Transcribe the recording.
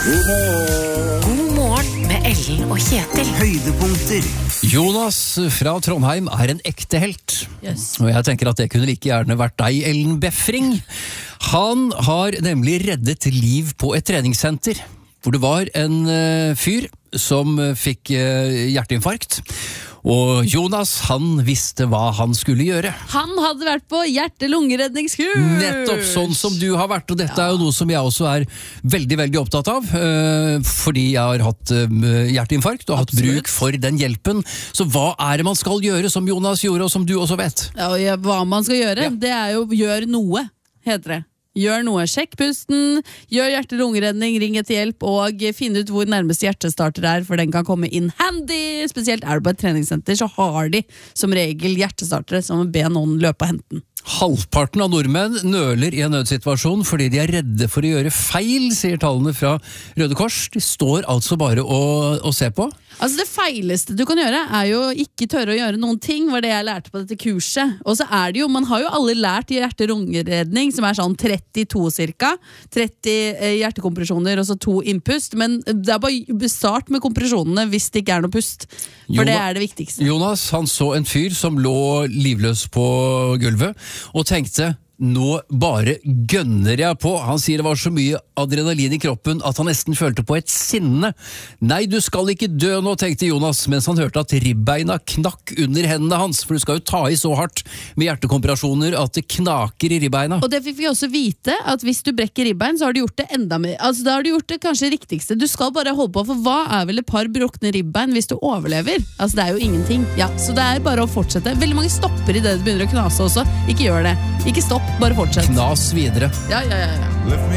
God morgen med Ellen og Kjetil. Høydepunkter. Jonas fra Trondheim er en ekte helt. Yes. Og jeg tenker at det kunne like gjerne vært deg, Ellen Befring. Han har nemlig reddet liv på et treningssenter, hvor det var en fyr som fikk hjerteinfarkt. Og Jonas, han visste hva han skulle gjøre. Han hadde vært på hjerte-lungeredningskurs. Nettopp sånn som du har vært, og dette er jo noe som jeg også er veldig, veldig opptatt av, fordi jeg har hatt hjerteinfarkt og hatt bruk for den hjelpen. Så hva er det man skal gjøre, som Jonas gjorde, og som du også vet? Ja, hva man skal gjøre, det er jo gjør noe, heter det. Gjør noe, sjekk pusten, gjør hjerte-lungeredning, ring etter hjelp, og finn ut hvor nærmeste hjertestarter er, for den kan komme in handy. Spesielt er du på et treningssenter, så har de som regel hjertestartere som må be noen løpe og hente den. Halvparten av nordmenn nøler i en nødsituasjon fordi de er redde for å gjøre feil, sier tallene fra Røde Kors. De står altså bare og ser på. Altså det feileste du kan gjøre er jo ikke tørre å gjøre noen ting, var det jeg lærte på dette kurset. Og så er det jo, man har jo alle lært i hjerte-lungeredning, som er sånn 32 cirka, 30 hjertekompresjoner og så 2 innpust, men det er bare start med kompresjonene hvis det ikke er noe pust, for det er det viktigste. Jonas, han så en fyr som lå livløs på gulvet, og tenkte, nå bare gønner jeg på. Han sier det var så mye adrenalin i kroppen at han nesten følte på et sinne. Nei, du skal ikke dø nå, tenkte Jonas, mens han hørte at ribbeina knakk under hendene hans, for du skal jo ta i så hardt med hjertekompresjoner at det knaker i ribbeina. Og det fikk vi også vite, at hvis du brekker ribbein, så har du gjort det enda mer. Altså da har du gjort det kanskje riktigste. Du skal bare holde på, for hva er vel et par brukne ribbein hvis du overlever? Altså det er jo ingenting. Ja, så det er bare å fortsette. Veldig mange stopper i det begynner å knase også. Ikke gjør det. Ikke stopp. Bare fortsett. Knas videre. Ja. Lift me